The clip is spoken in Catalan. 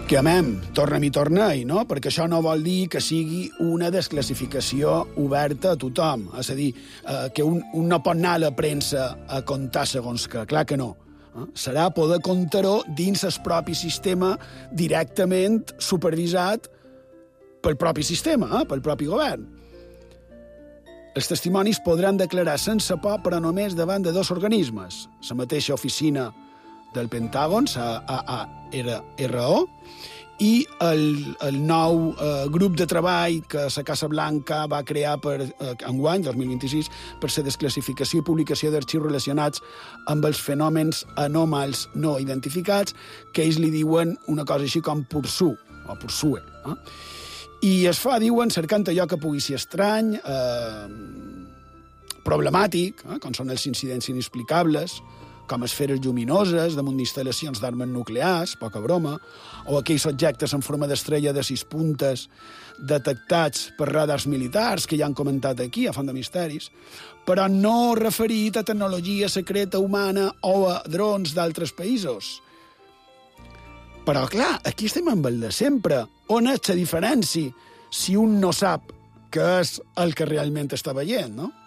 Que, amem, tornem i tornem, no? Perquè això no vol dir que sigui una desclassificació oberta a tothom. És a dir, que un no pot anar a la premsa a contar segons que. Clar que no. Serà poder contar-ho dins el propi sistema directament supervisat pel propi sistema, pel propi govern. Els testimonis podran declarar sense por, però només davant de dos organismes. La mateixa oficina del Pentàgon, AARO, i el nou grup de treball que la Casa Blanca va crear per enguany, 2026, per la desclassificació i publicació d'arxius relacionats amb els fenòmens anòmals no identificats, que ells li diuen una cosa així com PURSU, o PURSUE. I es fa, diuen, cercant allò que pugui ser estrany, problemàtic, com són els incidents inexplicables, com esferes lluminoses damunt d'instal·lacions d'armes nuclears, poca broma, o aquells objectes en forma d'estrella de 6 puntes detectats per radars militars, que ja han comentat aquí, a Font de Misteris, però no referit a tecnologia secreta humana o a drons d'altres països. Però, clar, aquí estem amb el de sempre. On és la diferència si un no sap què és el que realment està veient, no?